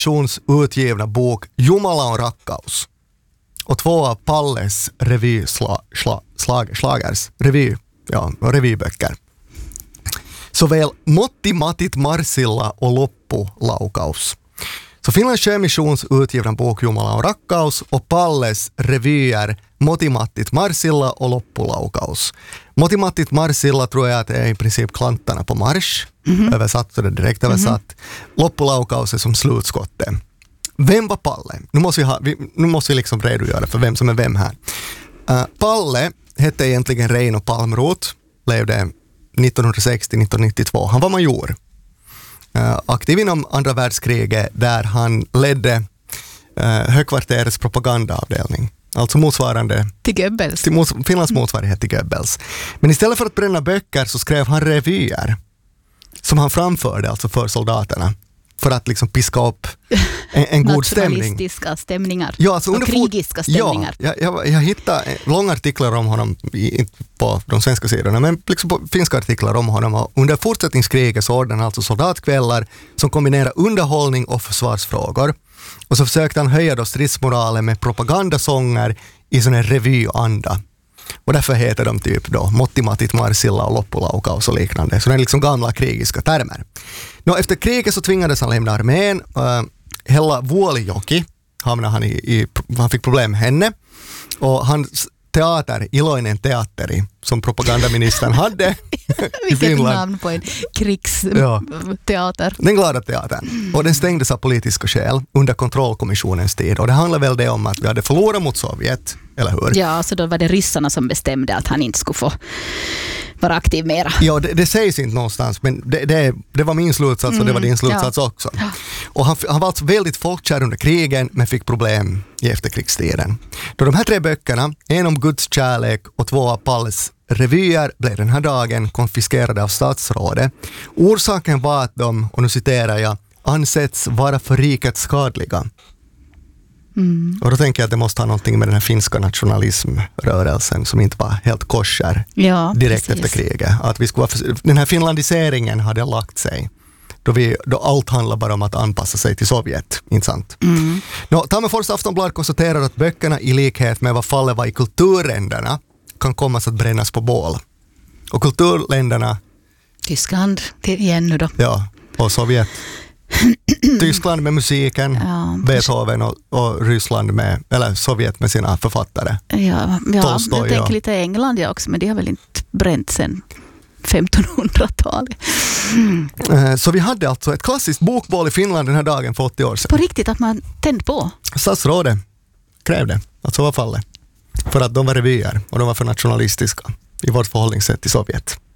utgivna bok Jumala och Rakkaus och 2 av Palles revyböcker. Såväl Motti Matit Marsilla och Loppu Laukaus. Så Finlands Sjömissions utgivna bok Jumala och Rakkaus och Palles revyer Motti Mattit Marsilla och Loppu Laukaus. Motti Mattit Marsilla tror jag att är i princip klantarna på marsch. Översatt, så det är direkt översatt. Loppu Laukaus är som slutskottet. Vem var Palle? Nu måste vi liksom redogöra för vem som är vem här. Palle hette egentligen Reino Palmroth, levde 1960-1992. Han var major. Aktiv inom andra världskriget där han ledde högkvarterets propagandaavdelning. Alltså motsvarande till Goebbels. Finlands motsvarighet till Goebbels. Men istället för att bränna böcker så skrev han revyer som han framförde alltså för soldaterna. För att liksom piska upp en god stämning. Nationalistiska stämningar. Ja, alltså och krigiska stämningar. Ja, jag hittade långa artiklar om honom på de svenska sidorna, men liksom på finska artiklar om honom. Och under fortsättningskriget så ordnade han alltså soldatkvällar som kombinerar underhållning och försvarsfrågor. Och så försökte han höja då stridsmoralen med propagandasånger i sån här revyanda. Och därför heter de typ då Motti Matit Marsilla och Loppu Laukaus och liknande. Så det är liksom gamla krigiska termer. Efter kriget så tvingades han lämna armén. Hella Vuolijoki hamnade han fick problem med henne. Och hans teater, Iloinen teatteri, som propagandaministern hade i Finland. Namn på en krigsteater. Den glada teatern. Och den stängdes av politiska skäl under kontrollkommissionens tid. Och det handlar väl det om att vi hade förlorat mot Sovjet, eller hur? Ja, så då var det ryssarna som bestämde att han inte skulle få vara aktiv mera. Ja, det sägs inte någonstans, men det var min slutsats och det var din slutsats också. Och han var alltså väldigt folkkär under krigen, men fick problem i efterkrigstiden. Då de här 3 böckerna, en om Guds kärlek och 2 av Palles revyer, blev den här dagen konfiskerade av statsrådet. Orsaken var att de, och nu citerar jag, ansetts vara för riket skadliga. Och då tänker jag att det måste ha någonting med den här finska nationalismrörelsen som inte var helt kosher direkt efter kriget. Att vi skulle den här finlandiseringen hade lagt sig. Då allt handlar bara om att anpassa sig till Sovjet, inte sant? Tammerfors Aftonblad konstaterar att böckerna i likhet med vad fallet var i kulturländerna kan komma att brännas på bål. Och kulturländerna... Tyskland igen nu då. Ja, och Sovjet. Tyskland med musiken, Beethoven och Ryssland med, eller Sovjet med sina författare. Ja, Tolstoj, jag tänker lite England också, men det har väl inte bränt sedan 1500-talet. Så vi hade alltså ett klassiskt bokbål i Finland den här dagen för 80 år sedan. På riktigt att man tänd på? Statsrådet krävde att så var fallet. För att de var revyer och de var för nationalistiska i vårt förhållningssätt till Sovjet.